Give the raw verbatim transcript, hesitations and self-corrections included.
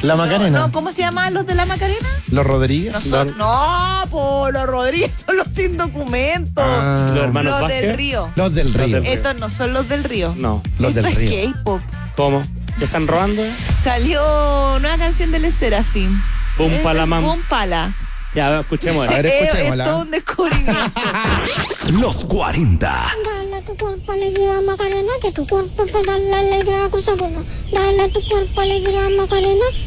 La Macarena. No, no, ¿cómo se llaman los de la Macarena? Los Rodríguez. No, son, no, po, los Rodríguez son los sin documentos. Ah. Los hermanos Los Vázquez. del Río. Los del Río. del Río. Estos no son los del Río. No. Los Esto del es Río. K-pop. ¿Cómo? ¿Te están robando? Salió nueva canción de Les Serafim. Boom Es pala mam. Boom Pala. Ya, escuchemos. A ver, Eh, escuchémosla. Es todo un descubrimiento. Los cuarenta. Dale a tu cuerpo alegría Macarena, que tu cuerpo te da la alegría cosa buena. Dale a tu cuerpo alegría Macarena,